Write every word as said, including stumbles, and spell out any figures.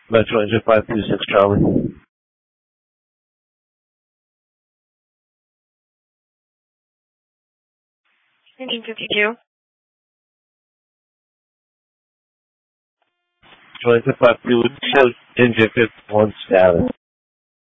Metro Engine five two six Charlie. Engine fifty-two. Metro Engine five two, show Engine fifty-one status.